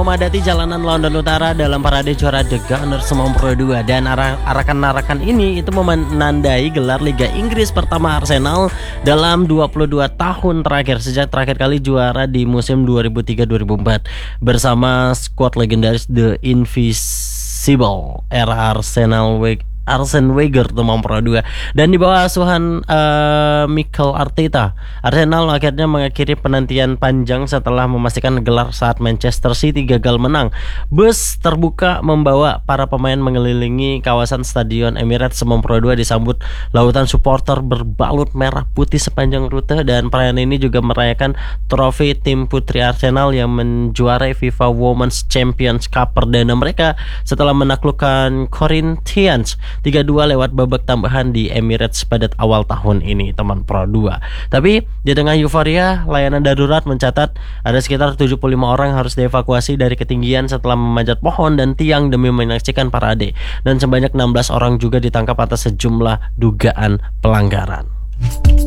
memadati jalanan London Utara dalam parade juara The Gunners Semong Pro 2. Dan arakan-arakan ini itu menandai gelar Liga Inggris pertama Arsenal dalam 22 tahun terakhir, sejak terakhir kali juara di musim 2003-2004 bersama skuad legendaris The Invincible era Arsene Wenger Semong Pro 2. Dan di bawah asuhan Mikel Arteta, Arsenal akhirnya mengakhiri penantian panjang setelah memastikan gelar saat Manchester City gagal menang. Bus terbuka membawa para pemain mengelilingi kawasan Stadion Emirates Semong Pro 2 disambut lautan supporter berbalut merah putih sepanjang rute. Dan perayaan ini juga merayakan trofi tim putri Arsenal yang menjuarai FIFA Women's Champions Cup perdana mereka setelah menaklukkan Corinthians 3-2 lewat babak tambahan di Emirates pada awal tahun ini, teman Pro 2. Tapi di tengah euforia, layanan darurat mencatat ada sekitar 75 orang harus dievakuasi dari ketinggian setelah memanjat pohon dan tiang demi menyaksikan parade. Dan sebanyak 16 orang juga ditangkap atas sejumlah dugaan pelanggaran.